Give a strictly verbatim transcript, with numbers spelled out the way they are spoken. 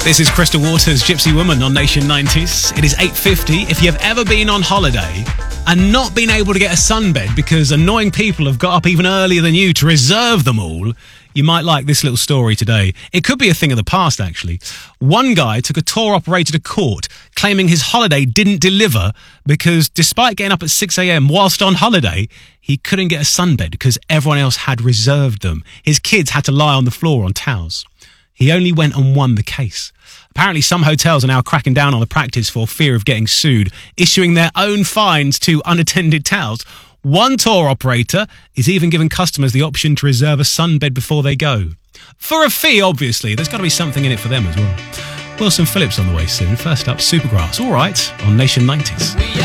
This is Crystal Waters, Gypsy Woman on Nation nineties. It is eight fifty. If you've ever been on holiday and not been able to get a sunbed because annoying people have got up even earlier than you to reserve them all, you might like this little story today. It could be a thing of the past, actually. One guy took a tour operator to court claiming his holiday didn't deliver because despite getting up at six a.m. whilst on holiday, he couldn't get a sunbed because everyone else had reserved them. His kids had to lie on the floor on towels. He only went and won the case. Apparently, some hotels are now cracking down on the practice for fear of getting sued, issuing their own fines to unattended towels. One tour operator is even giving customers the option to reserve a sunbed before they go. For a fee, obviously. There's got to be something in it for them as well. Wilson Phillips on the way soon. First up, Supergrass. All right, on Nation nineties.